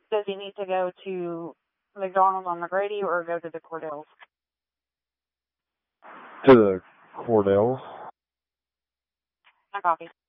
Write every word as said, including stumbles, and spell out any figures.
Does he need to go to McDonald's on McGrady or go to the Cordells? To the Cordells. I copy.